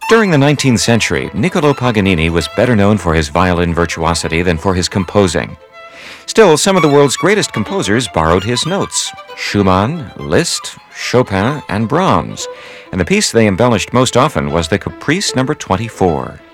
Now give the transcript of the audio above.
During the 19th century, Niccolò Paganini was better known for his violin virtuosity than for his composing. Still, some of the world's greatest composers borrowed his notes: Schumann, Liszt, Chopin, and Brahms, and the piece they embellished most often was the Caprice No. 24.